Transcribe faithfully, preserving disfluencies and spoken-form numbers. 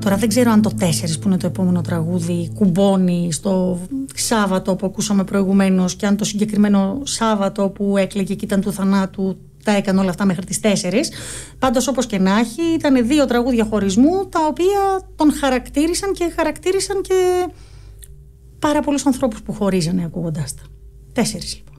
Τώρα δεν ξέρω αν το τέσσερις που είναι το επόμενο τραγούδι κουμπώνει στο Σάββατο που ακούσαμε προηγουμένως και αν το συγκεκριμένο Σάββατο που έκλαιγε και ήταν του θανάτου τα έκανε όλα αυτά μέχρι τις τέσσερις. Πάντως όπως και να έχει ήταν δύο τραγούδια χωρισμού τα οποία τον χαρακτήρισαν και χαρακτήρισαν και πάρα πολλούς ανθρώπους που χωρίζανε ακούγοντάς τα. Τέσσερις λοιπόν.